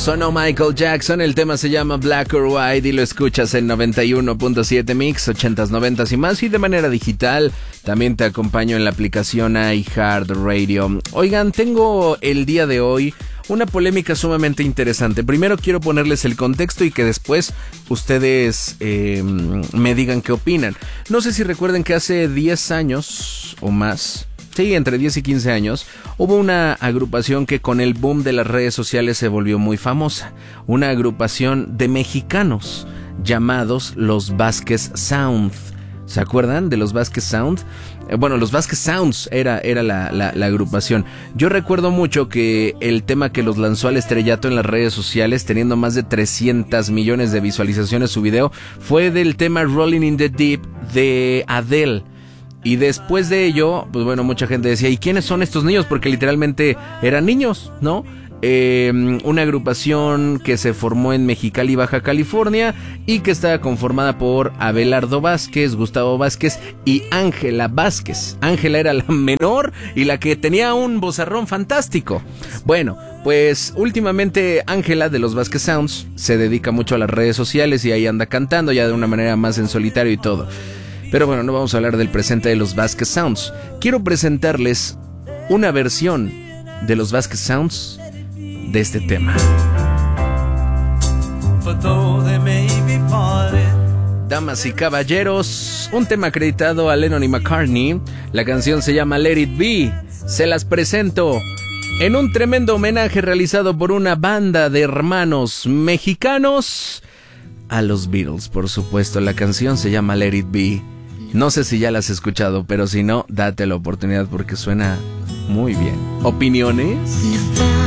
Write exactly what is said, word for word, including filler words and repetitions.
Sonó Michael Jackson, el tema se llama Black or White y lo escuchas en noventa y uno punto siete Mix, ochentas, noventas y más, y de manera digital. También te acompaño en la aplicación iHeartRadio. Oigan, tengo el día de hoy una polémica sumamente interesante. Primero quiero ponerles el contexto y que después ustedes eh, me digan qué opinan. No sé si recuerden que hace diez años o más, sí, entre diez y quince años, hubo una agrupación que con el boom de las redes sociales se volvió muy famosa. Una agrupación de mexicanos llamados los Vázquez Sound. ¿Se acuerdan de los Vázquez Sound? Eh, bueno, los Vázquez Sounds era, era la, la, la agrupación. Yo recuerdo mucho que el tema que los lanzó al estrellato en las redes sociales, teniendo más de trescientos millones de visualizaciones su video, fue del tema Rolling in the Deep de Adele. Y después de ello, pues bueno, mucha gente decía, ¿y quiénes son estos niños? Porque literalmente eran niños, ¿no? Eh, una agrupación que se formó en Mexicali, Baja California, y que estaba conformada por Abelardo Vázquez, Gustavo Vázquez y Ángela Vázquez. Ángela era la menor y la que tenía un vozarrón fantástico. Bueno, pues últimamente Ángela de los Vázquez Sounds se dedica mucho a las redes sociales y ahí anda cantando ya de una manera más en solitario y todo. Pero bueno, no vamos a hablar del presente de los Vázquez Sounds. Quiero presentarles una versión de los Vázquez Sounds de este tema. Damas y caballeros, un tema acreditado a Lennon y McCartney. La canción se llama Let It Be. Se las presento en un tremendo homenaje realizado por una banda de hermanos mexicanos a los Beatles, por supuesto. La canción se llama Let It Be. No sé si ya la has escuchado, pero si no, date la oportunidad porque suena muy bien. ¿Opiniones?